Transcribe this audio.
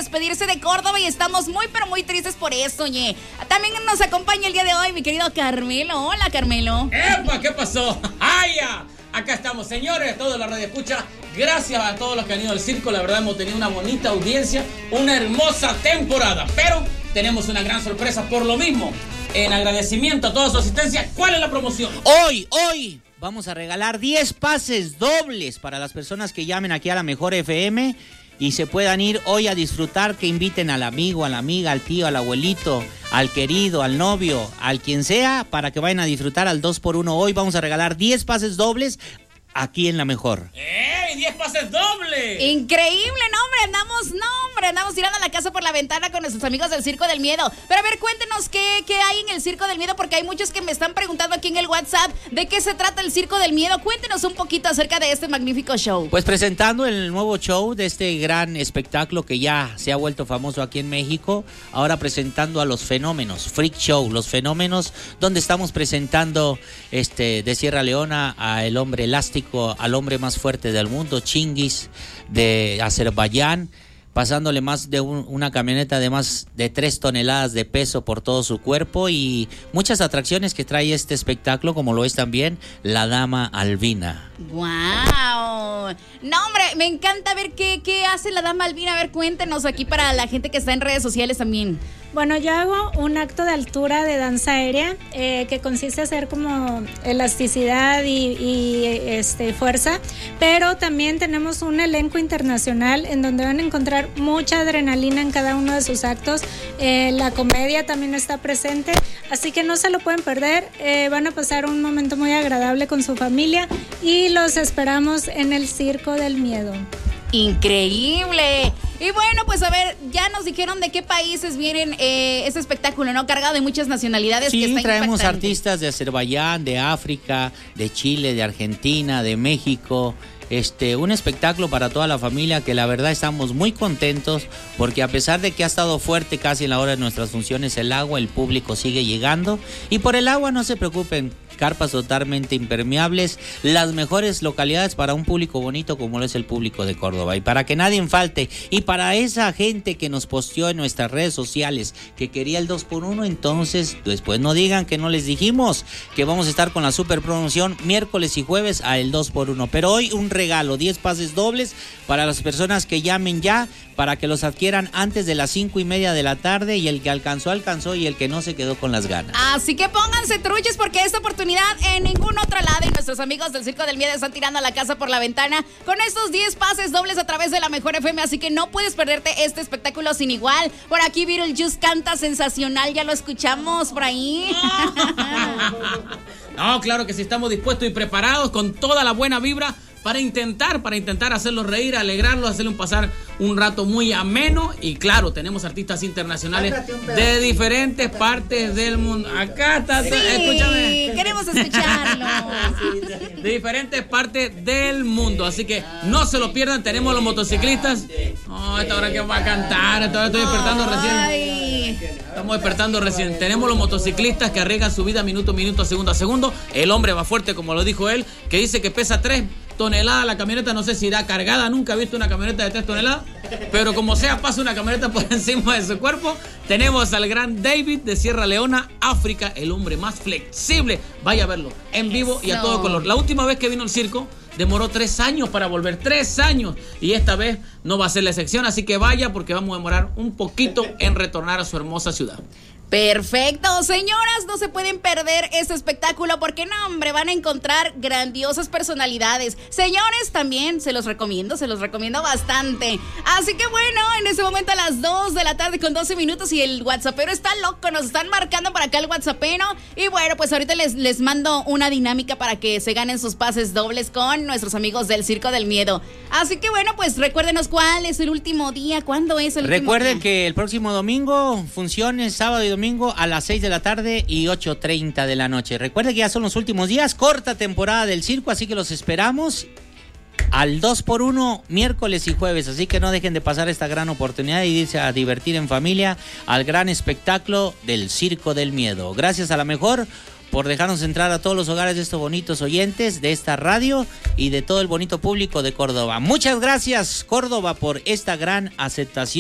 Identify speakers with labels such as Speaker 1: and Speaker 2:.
Speaker 1: despedirse de Córdoba y estamos muy, pero muy tristes por eso, oye. También nos acompaña el día de hoy mi querido Carmelo. Hola, Carmelo.
Speaker 2: ¡Epa! ¿Qué pasó? ¡Ay, ya! Acá estamos, señores, toda la radio escucha. Gracias a todos los que han ido al circo. La verdad, hemos tenido una bonita audiencia, una hermosa temporada. Pero tenemos una gran sorpresa por lo mismo. En agradecimiento a toda su asistencia, ¿cuál es la promoción?
Speaker 3: Hoy vamos a regalar 10 pases dobles para las personas que llamen aquí a la Mejor FM y se puedan ir hoy a disfrutar, que inviten al amigo, a la amiga, al tío, al abuelito, al querido, al novio, al quien sea, para que vayan a disfrutar al 2x1. Hoy vamos a regalar 10 pases dobles aquí en la Mejor.
Speaker 2: ¡Ey! 10 pases dobles.
Speaker 1: Increíble, andamos tirando la casa por la ventana con nuestros amigos del Circo del Miedo. Pero a ver, cuéntenos qué hay en el Circo del Miedo, porque hay muchos que me están preguntando aquí en el WhatsApp de qué se trata el Circo del Miedo. Cuéntenos un poquito acerca de este magnífico show.
Speaker 3: Pues presentando el nuevo show de este gran espectáculo que ya se ha vuelto famoso aquí en México, ahora presentando a los fenómenos, Freak Show, los fenómenos, donde estamos presentando de Sierra Leona a el hombre elástico, al hombre más fuerte del mundo, Chingis, de Azerbaiyán, pasándole más de una camioneta de más de 3 toneladas de peso por todo su cuerpo y muchas atracciones que trae este espectáculo, como lo es también la Dama Albina.
Speaker 1: ¡Wow! No, hombre, me encanta ver qué hace la Dama Albina. A ver, cuéntenos aquí para la gente que está en redes sociales también.
Speaker 4: Bueno, yo hago un acto de altura de danza aérea que consiste en hacer como elasticidad y fuerza, pero también tenemos un elenco internacional en donde van a encontrar mucha adrenalina en cada uno de sus actos. La comedia también está presente, así que no se lo pueden perder. Van a pasar un momento muy agradable con su familia y los esperamos en el Circo del Miedo.
Speaker 1: ¡Increíble! Y bueno, pues a ver, ya nos dijeron de qué países vienen este espectáculo, ¿no? Cargado de muchas nacionalidades.
Speaker 3: Sí,
Speaker 1: que está
Speaker 3: traemos
Speaker 1: impactante.
Speaker 3: artistas de Azerbaiyán, de África, de Chile, de Argentina, de México. Un espectáculo para toda la familia que la verdad estamos muy contentos porque a pesar de que ha estado fuerte casi en la hora de nuestras funciones el agua, el público sigue llegando y por el agua no se preocupen. Carpas totalmente impermeables, las mejores localidades para un público bonito como lo es el público de Córdoba. Y para que nadie falte, y para esa gente que nos posteó en nuestras redes sociales que quería el 2x1, entonces después no digan que no les dijimos que vamos a estar con la super promoción miércoles y jueves a el 2x1. Pero hoy un regalo, 10 pases dobles para las personas que llamen ya, para que los adquieran antes de las 5:30 de la tarde y el que alcanzó y el que no se quedó con las ganas.
Speaker 1: Así que pónganse truches porque esta oportunidad en ningún otro lado y nuestros amigos del Circo del Miedo están tirando la casa por la ventana con estos 10 pases dobles a través de la Mejor FM, así que no puedes perderte este espectáculo sin igual. Por aquí Beetlejuice canta sensacional, ya lo escuchamos por ahí.
Speaker 2: No, claro que sí, estamos dispuestos y preparados con toda la buena vibra para intentar hacerlos reír, alegrarlos, hacerles pasar un rato muy ameno. Y claro, tenemos artistas internacionales de diferentes partes del mundo. Acá está,
Speaker 1: sí,
Speaker 2: escúchame.
Speaker 1: Queremos escucharlo.
Speaker 2: De diferentes partes del mundo, así que no se lo pierdan. Tenemos los motociclistas. No, esta hora que va a cantar, esta hora estoy despertando recién. Estamos despertando recién. Tenemos los motociclistas que arriesgan su vida minuto a minuto, segundo a segundo. El hombre va fuerte, como lo dijo él, que dice que pesa 3 toneladas la camioneta, no sé si irá cargada, nunca he visto una camioneta de 3 toneladas, pero como sea pasa una camioneta por encima de su cuerpo. Tenemos al gran David de Sierra Leona, África, el hombre más flexible. Vaya a verlo en vivo y a todo color. La última vez que vino al circo demoró 3 años para volver, 3 años, y esta vez no va a ser la excepción, así que vaya porque vamos a demorar un poquito en retornar a su hermosa ciudad.
Speaker 1: Perfecto, señoras, no se pueden perder este espectáculo porque no, hombre, van a encontrar grandiosas personalidades. Señores, también se los recomiendo bastante. Así que bueno, en este momento a las 2 de la tarde con 12 minutos y el WhatsAppero está loco, nos están marcando por acá el WhatsAppero. Y bueno, pues ahorita les mando una dinámica para que se ganen sus pases dobles con nuestros amigos del Circo del Miedo. Así que bueno, pues recuérdenos cuál es el último día, cuándo es el último día.
Speaker 3: Recuerden que el próximo domingo, funciones sábado y domingo a las 6 de la tarde y 8:30 de la noche. Recuerden que ya son los últimos días, corta temporada del circo, así que los esperamos al 2x1 miércoles y jueves, así que no dejen de pasar esta gran oportunidad y irse a divertir en familia al gran espectáculo del Circo del Miedo. Gracias a la Mejor por dejarnos entrar a todos los hogares de estos bonitos oyentes de esta radio y de todo el bonito público de Córdoba. Muchas gracias, Córdoba, por esta gran aceptación.